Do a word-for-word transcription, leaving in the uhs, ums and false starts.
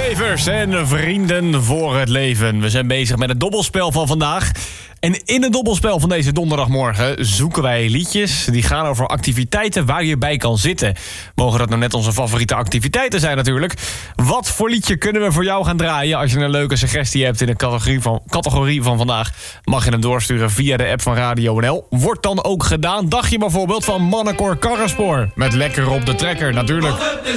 Believers en vrienden voor het leven. We zijn bezig met het dobbelspel van vandaag. En in het dobbelspel van deze donderdagmorgen zoeken wij liedjes die gaan over activiteiten waar je bij kan zitten. Mogen dat nou net onze favoriete activiteiten zijn natuurlijk. Wat voor liedje kunnen we voor jou gaan draaien? Als je een leuke suggestie hebt in de categorie van, categorie van vandaag, mag je hem doorsturen via de app van Radio N L. Wordt dan ook gedaan. Dacht je bijvoorbeeld van Mannenkoor Karrenspoor? Met Lekker op de trekker natuurlijk. Het is